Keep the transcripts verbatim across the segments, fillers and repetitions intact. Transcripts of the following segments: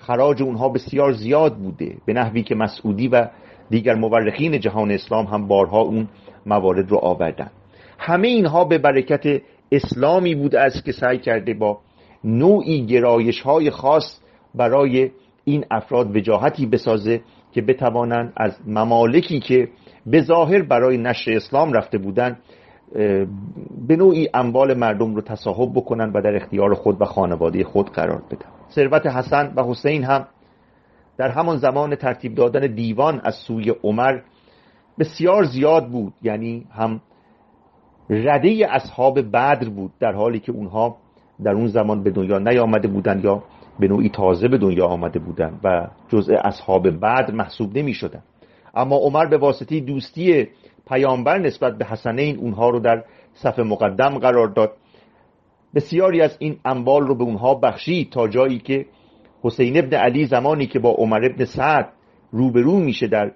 خراج اونها بسیار زیاد بوده، به نحوی که مسعودی و دیگر مورخین جهان اسلام هم بارها اون موارد رو آوردن. همه اینها به برکت اسلامی بوده است که سعی کرده با نوعی گرایش های خاص برای این افراد وجاهتی بسازه که بتوانند از ممالکی که به ظاهر برای نشر اسلام رفته بودند به نوعی اموال مردم رو تصاحب بکنن و در اختیار خود و خانواده خود قرار بدن. ثروت حسن و حسین هم در همان زمان ترتیب دادن دیوان از سوی عمر بسیار زیاد بود، یعنی هم رده اصحاب بدر بود، در حالی که اونها در اون زمان به دنیا نیامده بودند یا به نوعی تازه به دنیا آمده بودند و جزء اصحاب بدر محسوب نمی شدند. اما عمر به واسطه دوستی پیامبر نسبت به حسنین اونها رو در صف مقدم قرار داد. بسیاری از این اموال رو به اونها بخشید تا جایی که حسین ابن علی زمانی که با عمر ابن سعد روبرو میشه در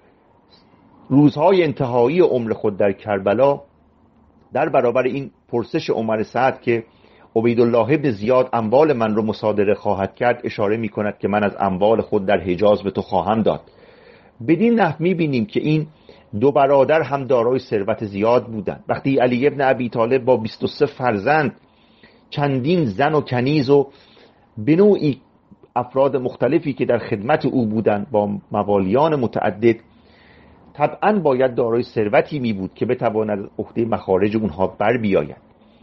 روزهای انتهایی عمر خود در کربلا، در برابر این پرسش عمر سعد که عبیدالله ابن زیاد اموال من رو مصادره خواهد کرد، اشاره می کند که من از اموال خود در حجاز به تو خواهم داد. بدین نحو می بینیم که این دو برادر هم دارای ثروت زیاد بودند. وقتی علی ابن ابی طالب با بیست و سه فرزند، چندین زن و کنیز و به نوعی افراد مختلفی که در خدمت او بودند با موالیان متعدد، طبعا باید دارای ثروتی می بود که بتواند عهده مخارج اونها بر بیاید.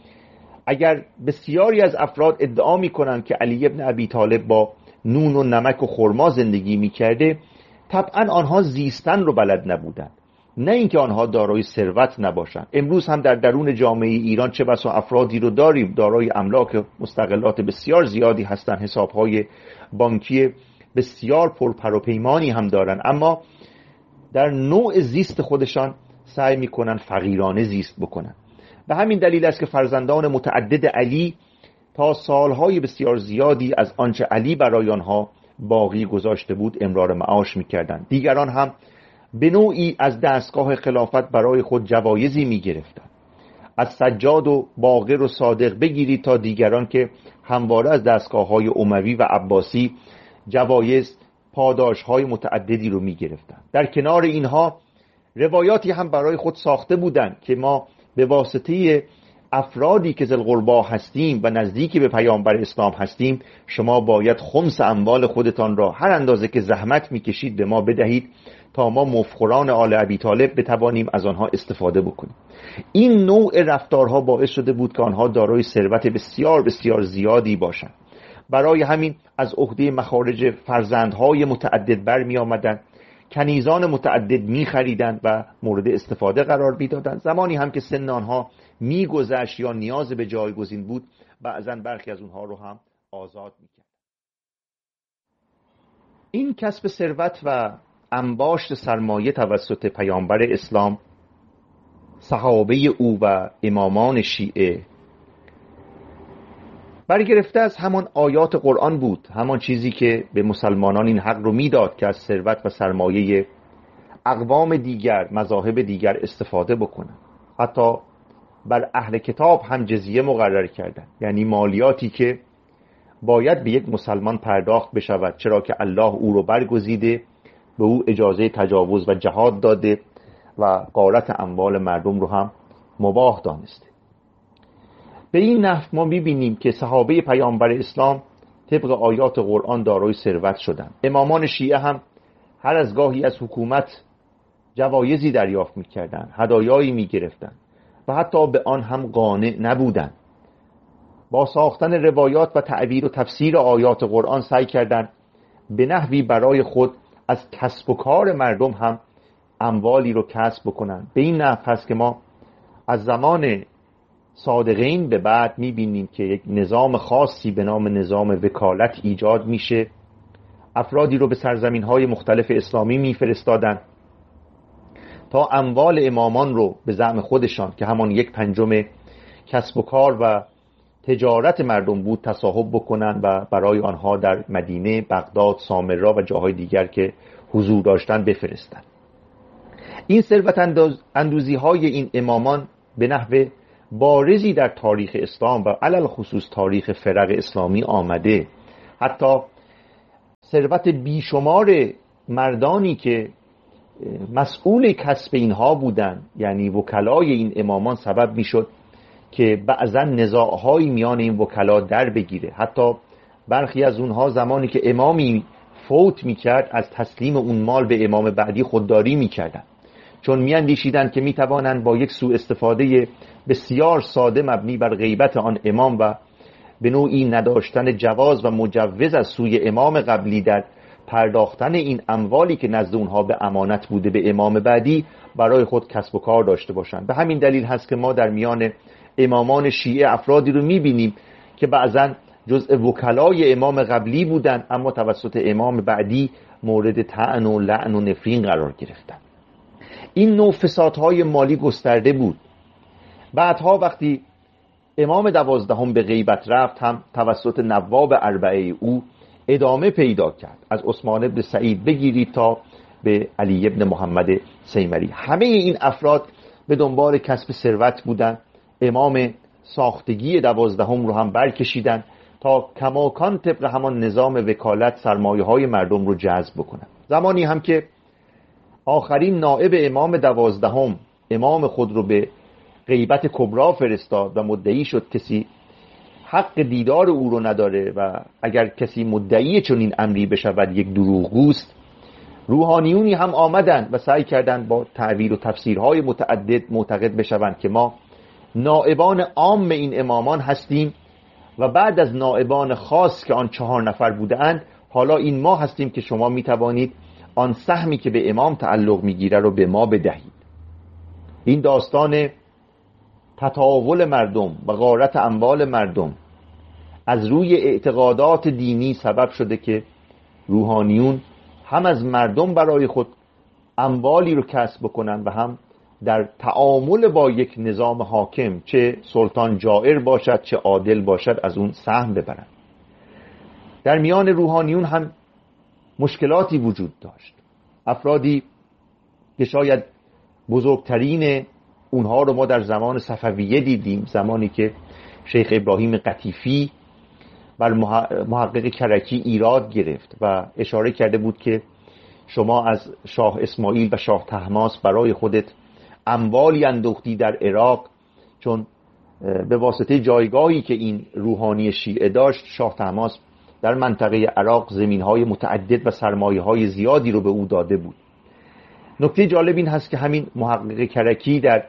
اگر بسیاری از افراد ادعا می کنند که علی ابن ابی طالب با نون و نمک و خرما زندگی می کرده، طبعا آنها زیستن رو بلد نبودند، نه اینکه آنها دارای ثروت نباشند. امروز هم در درون جامعه ایران چه بسا افرادی رو داریم دارای املاک مستقلات بسیار زیادی هستند، حسابهای بانکی بسیار پرپر و پیمانی هم دارند، اما در نوع زیست خودشان سعی میکنن فقیرانه زیست بکنن. به همین دلیل است که فرزندان متعدد علی تا سالهای بسیار زیادی از آنچه علی برای آنها باقی گذاشته بود امرار معاش میکردند. دیگران هم به نوعی از دستگاه خلافت برای خود جوایزی میگرفتند، از سجاد و باقر و صادق بگیرید تا دیگران که همواره از دستگاه‌های اموی و عباسی جوایز پاداش‌های متعددی رو می‌گرفتند. در کنار اینها روایاتی هم برای خود ساخته بودند که ما به واسطه افرادی که ذوالقربا هستیم و نزدیکی به پیامبر اسلام هستیم، شما باید خمس اموال خودتان را هر اندازه که زحمت می‌کشید به ما بدهید تا ما مفخران آل ابی طالب بتوانیم از آنها استفاده بکنیم. این نوع رفتارها باعث شده بود که آنها دارای ثروت بسیار بسیار زیادی باشند. برای همین از عهده مخارج فرزندهای متعدد برمی آمدند، کنیزان متعدد می خریدند و مورد استفاده قرار می دادند. زمانی هم که سن آنها می گذشت یا نیاز به جایگزین بود، بعضاً برخی از اونها رو هم آزاد می کرد. این کسب ثروت و انباشت سرمایه توسط پیامبر اسلام، صحابه او و امامان شیعه برگرفته از همان آیات قرآن بود، همان چیزی که به مسلمانان این حق رو میداد که از ثروت و سرمایه اقوام دیگر، مذاهب دیگر استفاده بکنند. حتی بر اهل کتاب هم جزیه مقرر کردند، یعنی مالیاتی که باید به یک مسلمان پرداخت بشود، چرا که الله او رو برگزیده، به او اجازه تجاوز و جهاد داده و غارت اموال مردم رو هم مباح دانسته. به این نحو ما می‌بینیم که صحابه پیامبر اسلام طبق آیات قرآن دارای ثروت شدند. امامان شیعه هم هر از گاهی از حکومت جوایزی دریافت می‌کردند، هدایایی می‌گرفتند و حتی به آن هم قانع نبودند. با ساختن روایات و تعبیر و تفسیر آیات قرآن سعی کردند به نحوی برای خود از کسب و کار مردم هم اموالی رو کسب بکنند. به این نحو هست که ما از زمان صادقین به بعد می‌بینیم که یک نظام خاصی به نام نظام وکالت ایجاد میشه. افرادی رو به سرزمین‌های مختلف اسلامی می‌فرستادند تا اموال امامان رو به زعم خودشان که همان یک پنجم کسب و کار و تجارت مردم بود تصاحب بکنن و برای آنها در مدینه، بغداد، سامرا و جاهای دیگر که حضور داشتن بفرستند. این ثروت اندوزی های این امامان به نحو بارزی در تاریخ اسلام و علل خصوص تاریخ فرق اسلامی آمده. حتی ثروت بیشمار مردانی که مسئول کسب اینها بودن، یعنی وکلای این امامان، سبب میشد که بعضا نزاع‌های میان این وکلا در بگیره. حتی برخی از اونها زمانی که امامی فوت میکرد از تسلیم اون مال به امام بعدی خودداری میکردن، چون میاندیشیدن که میتوانند با یک سوء استفاده بسیار ساده مبنی بر غیبت آن امام و به نوعی نداشتن جواز و مجوز از سوی امام قبلی در پرداختن این اموالی که نزد اونها به امانت بوده به امام بعدی برای خود کسب و کار داشته باشند. به همین دلیل هست که ما در میان امامان شیعه افرادی رو میبینیم که بعضا جزء وکلای امام قبلی بودن اما توسط امام بعدی مورد طعن و لعن و نفرین قرار گرفتن. این نوع فسادهای مالی گسترده بود. بعدها وقتی امام دوازدهم به غیبت رفت هم توسط نواب اربعه او ادامه پیدا کرد، از عثمان بن سعید بگیرید تا به علی ابن محمد سیمری. همه این افراد به دنبال کسب ثروت بودند. امام ساختگی دوازدهم رو هم برکشیدن تا کماکان طبق همان نظام وکالت سرمایه های مردم رو جذب بکنن. زمانی هم که آخرین نائب امام دوازدهم امام خود رو به غیبت کبرا فرستاد و مدعی شد کسی حق دیدار او رو نداره و اگر کسی مدعی چون این امری بشود یک دروغگوست، روحانیونی هم آمدن و سعی کردند با تعبیر و تفسیرهای متعدد معتقد بشوند که ما نائبان عام این امامان هستیم و بعد از نائبان خاص که آن چهار نفر بودند حالا این ما هستیم که شما می توانید آن سهمی که به امام تعلق می گیره رو به ما بدهید. این داستان تطاول مردم و غارت اموال مردم از روی اعتقادات دینی سبب شده که روحانیون هم از مردم برای خود اموالی رو کسب بکنن و هم در تعامل با یک نظام حاکم، چه سلطان جائر باشد چه عادل باشد، از اون سهم ببرن. در میان روحانیون هم مشکلاتی وجود داشت. افرادی که شاید بزرگترین اونها رو ما در زمان صفویه دیدیم، زمانی که شیخ ابراهیم قطیفی بر محقق کرکی ایراد گرفت و اشاره کرده بود که شما از شاه اسماعیل و شاه طهماسپ برای خودت اموالی اندوختی در عراق، چون به واسطه جایگاهی که این روحانی شیعه داشت شاه طهماسپ در منطقه عراق زمینهای متعدد و سرمایه‌های زیادی رو به او داده بود. نکته جالب این هست که همین محقق کرکی در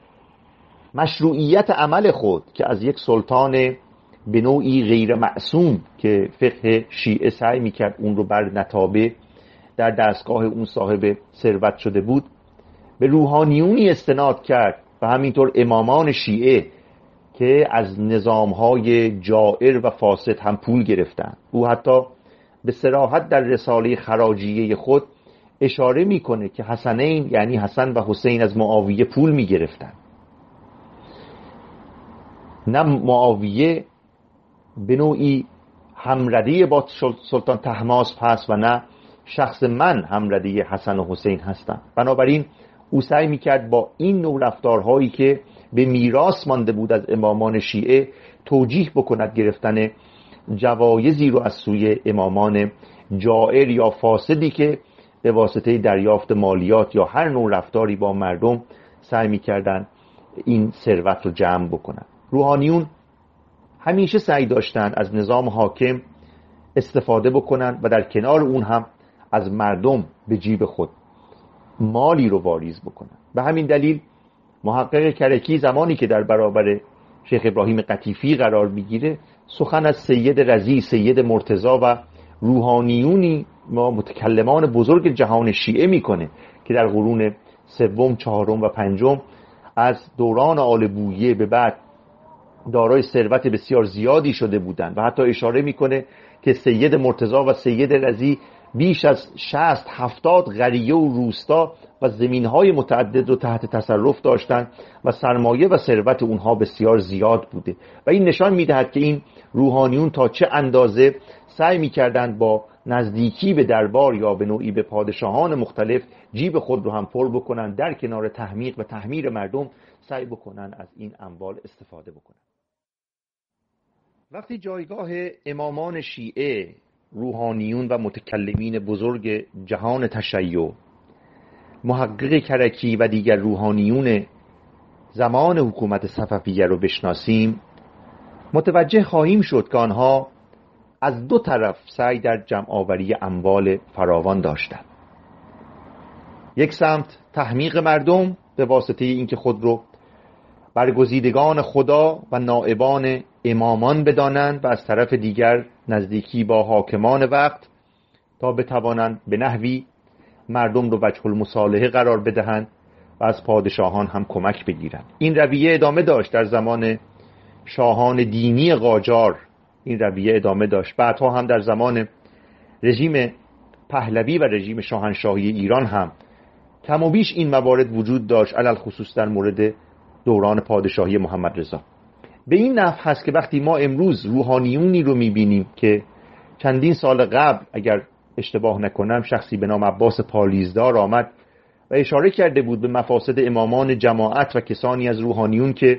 مشروعیت عمل خود که از یک سلطان به نوعی غیر معصوم که فقه شیعه سعی میکرد اون رو بر نتابه در دستگاه اون صاحب ثروت شده بود، به روحانیونی استناد کرد و همینطور امامان شیعه که از نظامهای جائر و فاسد هم پول گرفتن. او حتی به صراحت در رساله خراجیه خود اشاره میکنه که حسنین یعنی حسن و حسین از معاویه پول میگرفتن. نه معاویه به نوعی همردی با سلطان طهماسپ هست و نه شخص من همردی حسن و حسین هستم. بنابراین او سعی میکرد با این نوع رفتارهایی که به میراث مانده بود از امامان شیعه توجیه بکند گرفتن جوایزی رو از سوی امامان جائر یا فاسدی که به واسطه دریافت مالیات یا هر نوع رفتاری با مردم سعی میکردن این ثروت رو جمع بکنن. روحانیون همیشه سعی داشتن از نظام حاکم استفاده بکنن و در کنار اون هم از مردم به جیب خود مالی رو واریز بکنن. به همین دلیل محقق کرکی زمانی که در برابر شیخ ابراهیم قطیفی قرار میگیره سخن از سید رضی، سید مرتضی و روحانیونی ما متکلمان بزرگ جهان شیعه میکنه که در قرون سوم، چهارم و پنجم از دوران آل بویه به بعد دارای ثروت بسیار زیادی شده بودند و حتی اشاره میکنه که سید مرتضی و سید رضی بیش از شصت هفتاد قریه و روستا و زمینهای متعدد رو تحت تصرف داشتند و سرمایه و ثروت اونها بسیار زیاد بوده و این نشان میدهد که این روحانیون تا چه اندازه سعی میکردند با نزدیکی به دربار یا به نوعی به پادشاهان مختلف جیب خود رو هم پر بکنن، در کنار تحمیق و تحمیر مردم سعی بکنن از این اموال استفاده بکنن. وقتی جایگاه امامان شیعه روحانیون و متکلمین بزرگ جهان تشیع، محقق کرکی و دیگر روحانیون زمان حکومت صفویه رو بشناسیم، متوجه خواهیم شد که آنها از دو طرف سعی در جمع آوری اموال فراوان داشتند. یک سمت تحمیق مردم به واسطه اینکه خود رو برگزیدگان خدا و نائبان امامان بدانند و از طرف دیگر نزدیکی با حاکمان وقت تا بتوانند به نحوی مردم رو وجه المصالحه قرار بدهند و از پادشاهان هم کمک بگیرند. این رویه ادامه داشت در زمان شاهان دینی قاجار، این رویه ادامه داشت. بعدها هم در زمان رژیم پهلوی و رژیم شاهنشاهی ایران هم کم و بیش این موارد وجود داشت، علل خصوص در مورد دوران پادشاهی محمد رضا. به این نحو هست که وقتی ما امروز روحانیونی رو میبینیم که چندین سال قبل اگر اشتباه نکنم شخصی به نام عباس پالیزدار آمد و اشاره کرده بود به مفاسد امامان جماعت و کسانی از روحانیون که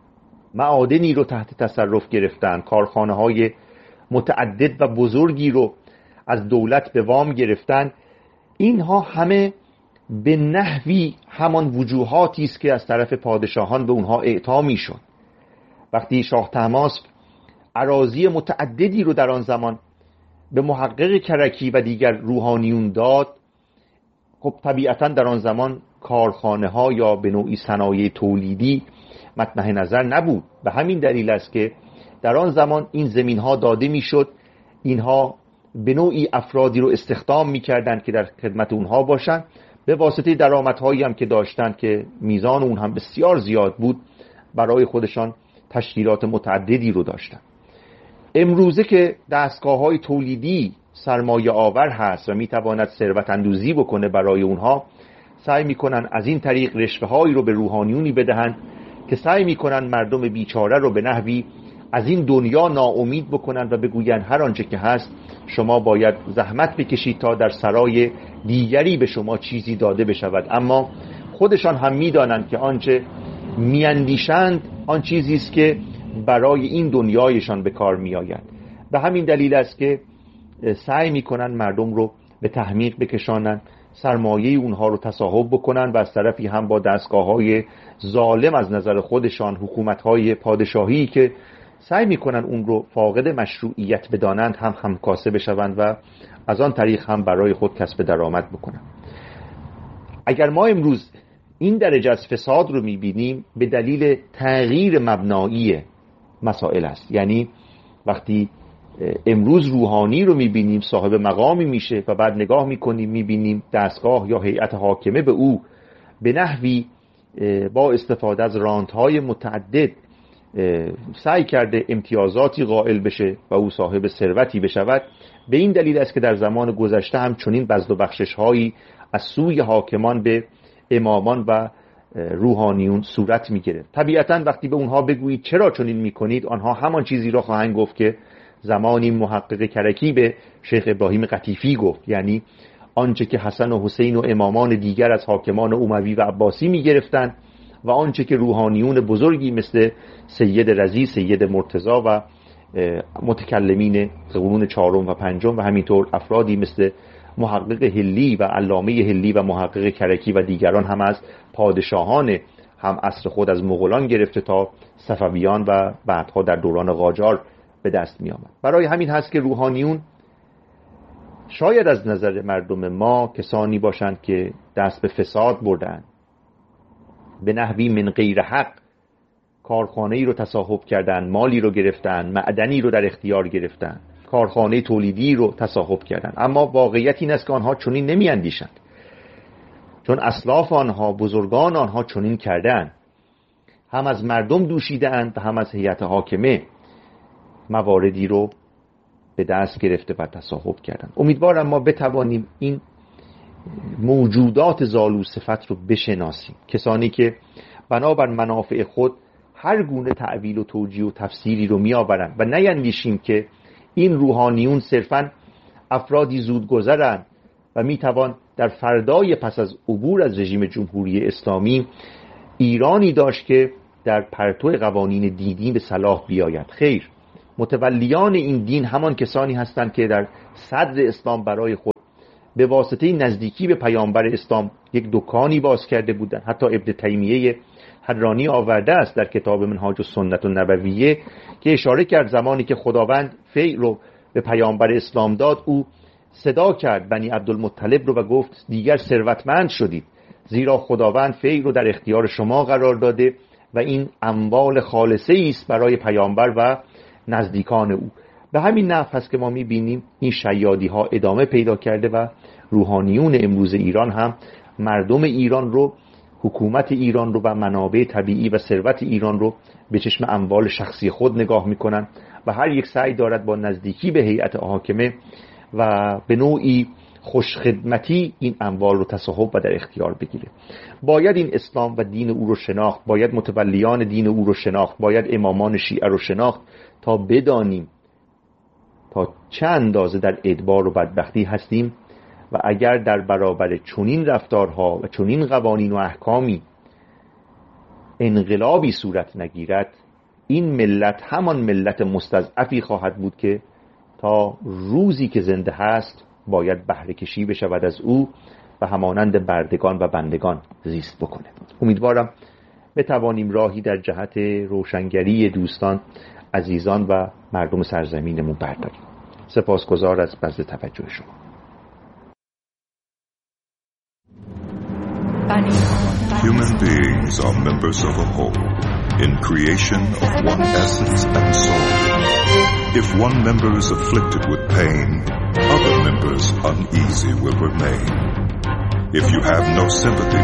معادنی رو تحت تصرف گرفتن، کارخانه های متعدد و بزرگی رو از دولت به وام گرفتن، اینها همه به نحوی همان وجوهاتی است که از طرف پادشاهان به اونها اعطا میشد. وقتی شاه طهماسپ اراضی متعددی رو در آن زمان به محقق کرکی و دیگر روحانیون داد، خب طبیعتا در آن زمان کارخانه ها یا به نوعی صنایع تولیدی مطرح نظر نبود. به همین دلیل است که در آن زمان این زمین ها داده میشد، اینها به نوعی افرادی رو استخدام میکردند که در خدمت اونها باشند، به واسطه درآمدهایی هم که داشتند که میزان اون هم بسیار زیاد بود، برای خودشان تشکیلات متعددی رو داشتند. امروزه که دستگاه‌های تولیدی سرمایه آور هست و میتواند ثروت اندوزی بکنه برای اونها، سعی میکنن از این طریق رشوه‌هایی رو به روحانیونی بدهند که سعی میکنن مردم بیچاره رو به نحوی از این دنیا ناامید بکنن و بگوین هر آنچه که هست شما باید زحمت بکشید تا در سرای دیگری به شما چیزی داده بشود. اما خودشان هم میدانند که آنچه میاندیشند آن چیزی است که برای این دنیایشان به کار میآید. به همین دلیل است که سعی میکنن مردم رو به تحمیق بکشانند، سرمایه اونها رو تصاحب بکنن و از طرفی هم با دستگاه‌های ظالم از نظر خودشان، حکومت‌های پادشاهی که سعی میکنن اون رو فاقد مشروعیت بدانند، هم همکاسه بشوند و از آن طریق هم برای خود کسب درآمد بکنند. اگر ما امروز این درجه از فساد رو میبینیم به دلیل تغییر مبنایی مسائل است. یعنی وقتی امروز روحانی رو میبینیم صاحب مقامی میشه و بعد نگاه میکنیم میبینیم دستگاه یا هیئت حاکمه به او به نحوی با استفاده از رانت‌های متعدد سعی کرده امتیازاتی قائل بشه و او صاحب ثروتی بشود، به این دلیل است که در زمان گذشته هم چنین بذل و بخشش‌هایی از سوی حاکمان به امامان و روحانیون صورت می‌گرفت. طبیعتاً وقتی به اونها بگویید چرا چنین می‌کنید، آنها همان چیزی را خواهند گفت که زمانی محقق کرکی به شیخ ابراهیم قطیفی گفت، یعنی آنچه که حسن و حسین و امامان دیگر از حاکمان اموی و عباسی می‌گرفتند و آنچه که روحانیون بزرگی مثل سید رضی، سید مرتضی و متکلمین قرون چهارم و پنجم و همینطور افرادی مثل محقق هلی و علامه هلی و محقق کرکی و دیگران هم از پادشاهان هم عصر خود از مغولان گرفته تا صفویان و بعدها در دوران قاجار به دست می آمد. برای همین هست که روحانیون شاید از نظر مردم ما کسانی باشند که دست به فساد بردند، به نحوی من غیر حق کارخانه‌ای رو تصاحب کردن، مالی رو گرفتن، معدنی رو در اختیار گرفتن، کارخانه تولیدی رو تصاحب کردن. اما واقعیت این است که آنها چنین نمی‌اندیشند، چون اسلاف آنها، بزرگان آنها چنین کردند، هم از مردم دوشیدند هم از هیئت حاکمه مواردی رو به دست گرفته و تصاحب کردند. امیدوارم ما بتوانیم این موجودات زالو صفت رو بشناسیم، کسانی که بنابر منافع خود هر گونه تعویل و توجیه و تفسیری رو می آورند و نیندیشیم که این روحانیون صرفاً افرادی زودگذرند و می توان در فردای پس از عبور از رژیم جمهوری اسلامی ایرانی داشت که در پرتو قوانین دینی به صلاح بیاید. خیر، متولیان این دین همان کسانی هستند که در صدر اسلام برای خود به واسطه نزدیکی به پیامبر اسلام یک دکانی باز کرده بودند. حتی ابن تیمیه حرانی آورده است در کتاب منهاج السنة النبویه که اشاره کرد زمانی که خداوند فیع رو به پیامبر اسلام داد، او صدا کرد بنی عبدالمطلب رو و گفت دیگر ثروتمند شدید، زیرا خداوند فیع رو در اختیار شما قرار داده و این اموال خالصه است برای پیامبر و نزدیکان او. به همین نحو هست که ما می‌بینیم این شیادی ها ادامه پیدا کرده و روحانیون امروز ایران هم مردم ایران رو، حکومت ایران رو و منابع طبیعی و ثروت ایران رو به چشم اموال شخصی خود نگاه میکنن و هر یک سعی دارد با نزدیکی به هیئت حاکمه و به نوعی خوشخدمتی این اموال رو تصاحب و در اختیار بگیره. باید این اسلام و دین او رو شناخت، باید متولیان دین او رو شناخت، باید امامان شیعه رو شناخت تا بدانیم تا چه اندازه در ادبار و بدبختی هستیم و اگر در برابر چنین رفتارها و چنین قوانین و احکامی انقلابی صورت نگیرد، این ملت همان ملت مستضعفی خواهد بود که تا روزی که زنده هست باید بهره کشی بشود از او و همانند بردگان و بندگان زیست بکنه. امیدوارم بتوانیم راهی در جهت روشنگری دوستان، عزیزان و مردم سرزمینمون برداریم. سپاسگزار از بذل توجه شما. Human beings are members of a whole, in creation of one essence and soul. If one member is afflicted with pain, other members uneasy will remain. If you have no sympathy